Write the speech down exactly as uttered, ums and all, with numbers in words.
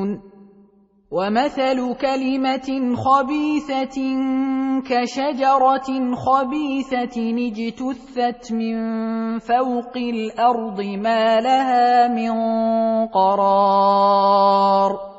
ومثل كلمة خبيثة كشجرة خبيثة اجتثت من فوق الأرض ما لها من قرار